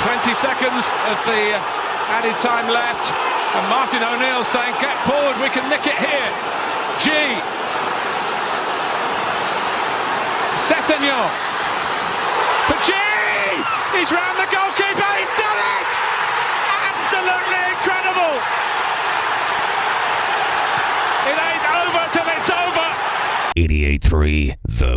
20 seconds of the added time left, and Martin O'Neill saying, get forward, we can nick it here. G. Sessegnon. For G! He's round the goalkeeper, he's done it! Absolutely incredible! It ain't over till it's over! 88.3 The